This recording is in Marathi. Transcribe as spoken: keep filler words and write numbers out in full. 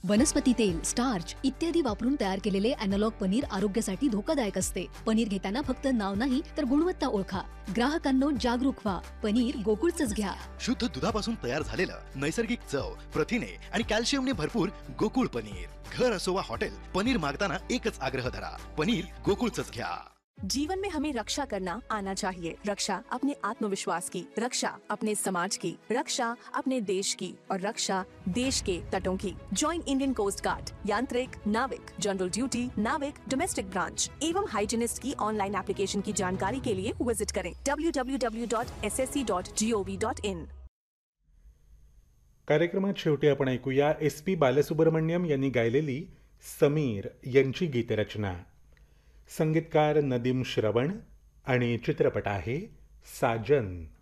वनस्पती तेल, स्टार्च इत्यादी वापरून तयार केलेले अॅनालॉग पनीर आरोग्यासाठी धोकादायक असते. पनीर घेताना फक्त नाव नाही तर गुणवत्ता ओळखा. ग्राहकांनो जागरूक व्हा. पनीर गोकुळचंच घ्या. शुद्ध दुधापासून तयार झालेलं नैसर्गिक चव, प्रथिने आणि कॅल्शियमने भरपूर गोकुळ पनीर. घर असो वा हॉटेल, पनीर मागताना एकच आग्रह धरा, पनीर गोकुळचंच घ्या. जीवन में हमें रक्षा करना आना चाहिए. रक्षा अपने आत्मविश्वास की, रक्षा अपने समाज की, रक्षा अपने देश की और रक्षा देश के तटों की. Join Indian coast guard. यांत्रिक, नाविक, जनरल ड्यूटी, नाविक, डोमेस्टिक ब्रांच एवं हाइजीनिस्ट की ऑनलाइन एप्लीकेशन की जानकारी के लिए विजिट करें W W W dot S S C dot G O V dot in. कार्यक्रमात शेवटी आपण ऐकूया एस पी बालसुब्रमण्यम यांनी गायलेली समीर यांची गीतरचना. संगीतकार नदीम श्रवण आणि चित्रपट आहे साजन.